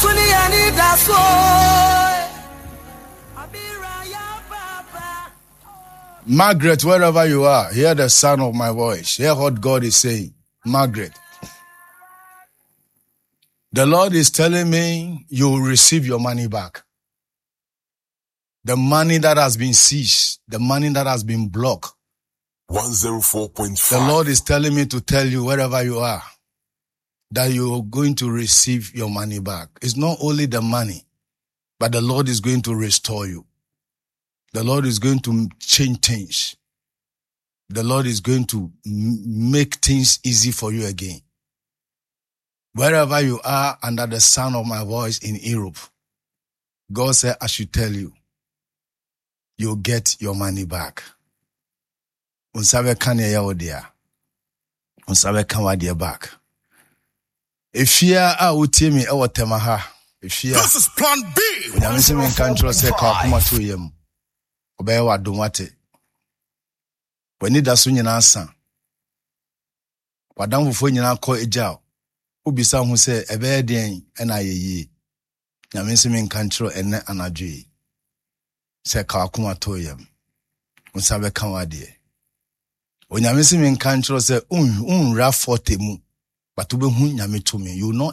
Margaret, wherever you are, hear the sound of my voice. Hear what God is saying. Margaret, the Lord is telling me you will receive your money back. The money that has been seized, the money that has been blocked. 104.5. The Lord is telling me to tell you wherever you are that you are going to receive your money back. It's not only the money, but the Lord is going to restore you. The Lord is going to change things. The Lord is going to make things easy for you again. Wherever you are under the sound of my voice in Europe, God said, I should tell you, you'll get your money back. Unsabe kanya ya odia. Unsabe kanwa dia back. Efia a utimi ewo temaha. Efia. This is plan B. Unyamisi menkanchro se kwa kuma tu yem. Obeye wa dumwate. Weni dasu nyina asa. Wadam fufo nyina ko ejao. Ubisa hu se ebeye den ena yeye. Nyamisi menkanchro ene anadwe. Se kwa kuma tu yem. Unsabe kanwa dia. Onyamisi menkanchro se unra forte mu. But you will not